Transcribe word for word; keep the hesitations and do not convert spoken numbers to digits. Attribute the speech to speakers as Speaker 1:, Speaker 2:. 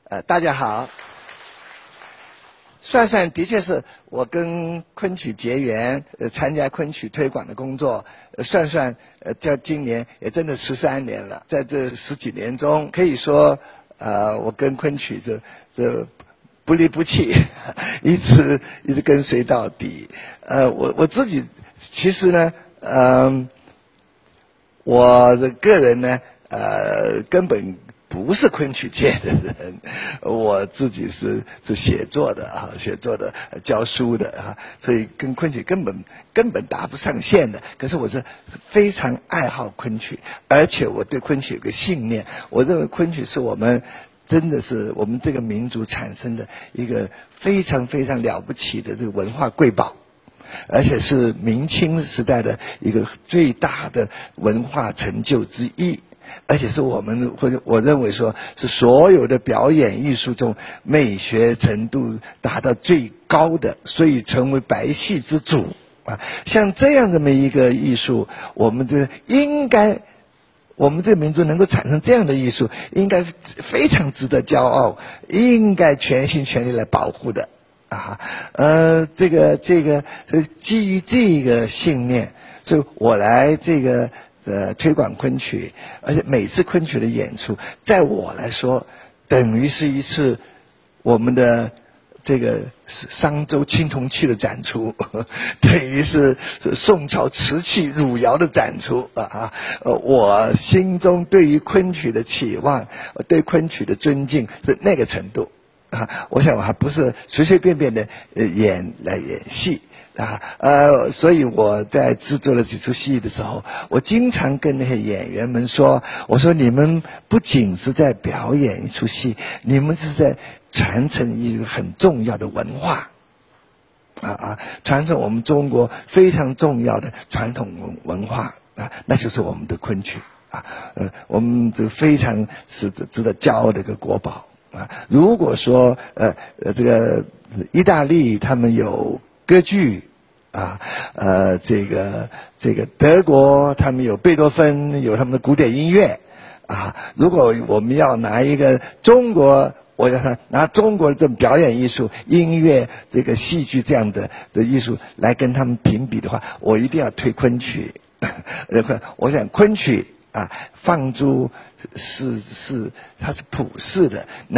Speaker 1: 呃，大家好。算算的确是我跟昆曲结缘，呃，参加昆曲推广的工作。呃、算算，呃，到今年也真的十三年了。在这十几年中，可以说，呃，我跟昆曲这这不离不弃，一直一直跟随到底。呃，我我自己其实呢，嗯、呃，我的个人呢，呃，根本不是昆曲界的人，我自己是是写作的啊，写作的、教书的啊，所以跟昆曲根本根本搭不上线的。可是我是非常爱好昆曲，而且我对昆曲有个信念，我认为昆曲是我们真的是我们这个民族产生的一个非常非常了不起的这个文化瑰宝。而且是明清时代的一个最大的文化成就之一，而且是我们或者我认为说是所有的表演艺术中美学程度达到最高的，所以成为白戏之祖啊。像这样这么一个艺术，我们的应该我们这个民族能够产生这样的艺术，应该非常值得骄傲，应该全心全力来保护的。啊，呃，这个这个，呃，基于这个信念，所以我来这个呃推广昆曲，而且每次昆曲的演出，在我来说，等于是一次我们的这个商周青铜器的展出，等于是宋朝瓷器汝窑的展出啊！呃，我心中对于昆曲的期望，对昆曲的尊敬是那个程度。啊，我想我还不是随随便便的呃演来演戏啊，呃，所以我在制作了几出戏的时候，我经常跟那些演员们说，我说你们不仅是在表演一出戏，你们是在传承一个很重要的文化。啊啊，传承我们中国非常重要的传统文文化啊，那就是我们的昆曲啊，呃，我们这个非常是值得骄傲的一个国宝。啊，如果说呃呃这个意大利他们有歌剧啊，呃这个这个德国他们有贝多芬，有他们的古典音乐啊，如果我们要拿一个中国，我要拿中国的这种表演艺术、音乐、这个戏剧这样的的艺术来跟他们评比的话，我一定要推昆曲。我想昆曲啊，放诸是是它是普世的。